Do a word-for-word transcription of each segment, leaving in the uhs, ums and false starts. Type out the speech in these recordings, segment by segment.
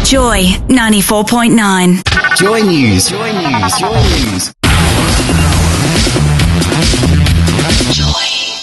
Joy ninety-four point nine. Joy News. Joy News. Joy News. Joy.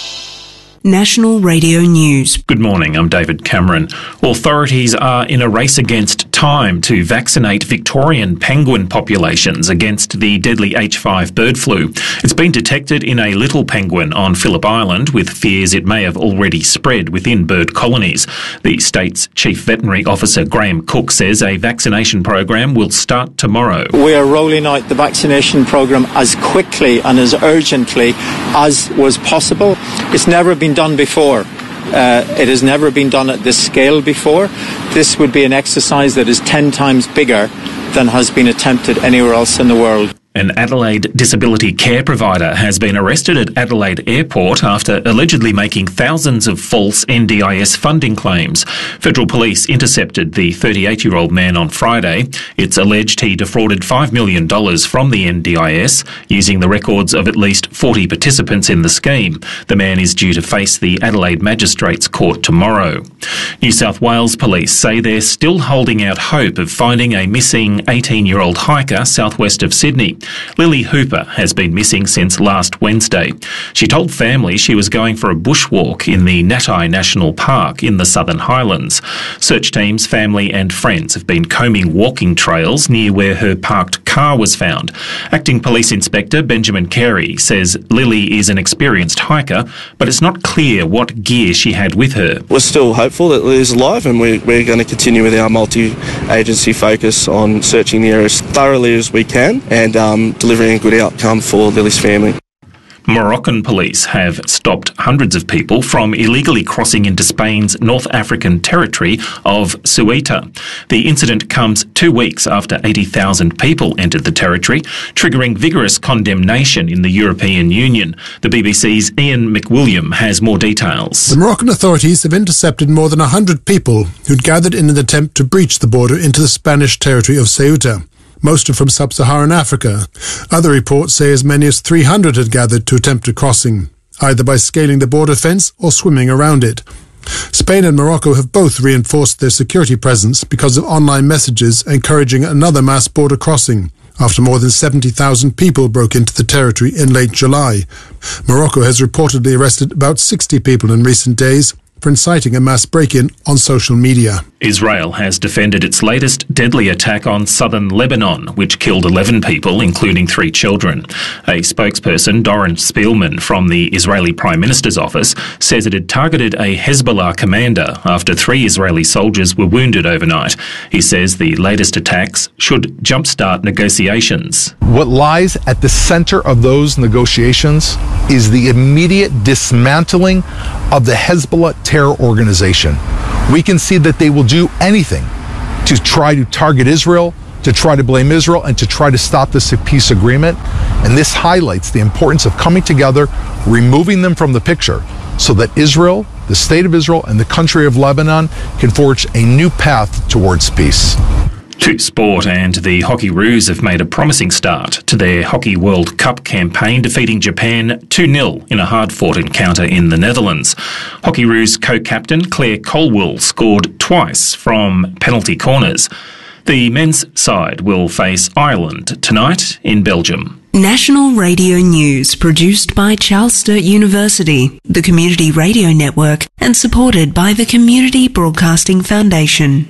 National Radio News. Good morning, I'm David Cameron. Authorities are in a race against time to vaccinate Victorian penguin populations against the deadly H five bird flu. It's been detected in a little penguin on Phillip Island, with fears it may have already spread within bird colonies. The state's Chief Veterinary Officer Graham Cook says a vaccination program will start tomorrow. We are rolling out the vaccination program as quickly and as urgently as was possible. It's never been done before. Uh, it has never been done at this scale before. This would be an exercise that is ten times bigger than has been attempted anywhere else in the world. An Adelaide disability care provider has been arrested at Adelaide Airport after allegedly making thousands of false N D I S funding claims. Federal Police intercepted the thirty-eight-year-old man on Friday. It's alleged he defrauded five million dollars from the N D I S using the records of at least forty participants in the scheme. The man is due to face the Adelaide Magistrates Court tomorrow. New South Wales Police say they're still holding out hope of finding a missing eighteen-year-old hiker southwest of Sydney. Lily Hooper has been missing since last Wednesday. She told family she was going for a bushwalk in the Natai National Park in the Southern Highlands. Search teams, family and friends have been combing walking trails near where her parked car was found. Acting Police Inspector Benjamin Carey says Lily is an experienced hiker, but it's not clear what gear she had with her. We're still hopeful that Lily's alive, and we're, we're going to continue with our multi-agency focus on searching the area as thoroughly as we can and um, delivering a good outcome for Lily's family. Moroccan police have stopped hundreds of people from illegally crossing into Spain's North African territory of Ceuta. The incident comes two weeks after eighty thousand people entered the territory, triggering vigorous condemnation in the European Union. The B B C's Ian McWilliam has more details. The Moroccan authorities have intercepted more than one hundred people who'd gathered in an attempt to breach the border into the Spanish territory of Ceuta. Most are from sub-Saharan Africa. Other reports say as many as three hundred had gathered to attempt a crossing, either by scaling the border fence or swimming around it. Spain and Morocco have both reinforced their security presence because of online messages encouraging another mass border crossing, after more than seventy thousand people broke into the territory in late July. Morocco has reportedly arrested about sixty people in recent days for inciting a mass break-in on social media. Israel has defended its latest deadly attack on southern Lebanon, which killed eleven people, including three children. A spokesperson, Doron Spielman, from the Israeli Prime Minister's office, says it had targeted a Hezbollah commander after three Israeli soldiers were wounded overnight. He says the latest attacks should jumpstart negotiations. What lies at the center of those negotiations is the immediate dismantling of the Hezbollah terror organization. We can see that they will do anything to try to target Israel, to try to blame Israel, and to try to stop this peace agreement. And this highlights the importance of coming together, removing them from the picture, so that Israel, the state of Israel, and the country of Lebanon can forge a new path towards peace. To sport, and the Hockeyroos have made a promising start to their Hockey World Cup campaign, defeating Japan two nil in a hard-fought encounter in the Netherlands. Hockeyroos co-captain Claire Colwell scored twice from penalty corners. The men's side will face Ireland tonight in Belgium. National Radio News, produced by Charles Sturt University, the Community Radio Network, and supported by the Community Broadcasting Foundation.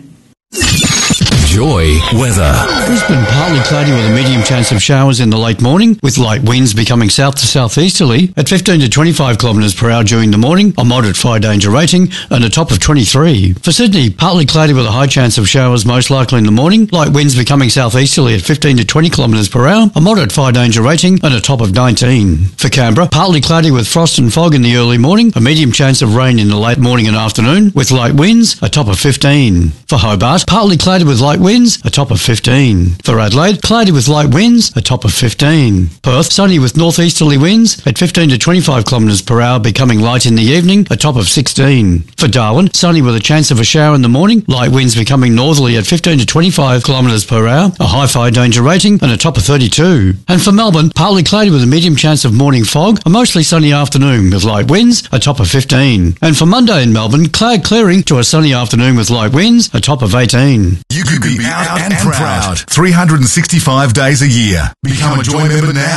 Joy weather. Brisbane partly cloudy with a medium chance of showers in the late morning, with light winds becoming south to southeasterly at fifteen to twenty-five kilometres per hour during the morning, a moderate fire danger rating and a top of twenty-three. For Sydney, partly cloudy with a high chance of showers most likely in the morning, light winds becoming southeasterly at fifteen to twenty kilometres per hour, a moderate fire danger rating and a top of nineteen. For Canberra, partly cloudy with frost and fog in the early morning, a medium chance of rain in the late morning and afternoon, with light winds, a top of fifteen. For Hobart, partly cloudy with light winds, a top of fifteen. For Adelaide, cloudy with light winds, a top of fifteen. Perth, sunny with northeasterly winds at fifteen to twenty-five kilometres per hour, becoming light in the evening, a top of sixteen. For Darwin, sunny with a chance of a shower in the morning, light winds becoming northerly at fifteen to twenty-five kilometres per hour, a high fire danger rating and a top of thirty-two. And for Melbourne, partly cloudy with a medium chance of morning fog, a mostly sunny afternoon with light winds, a top of fifteen. And for Monday in Melbourne, cloud clearing to a sunny afternoon with light winds, a top of eighteen. You could You could be out and proud three hundred sixty-five days a year. Become a Joy member now.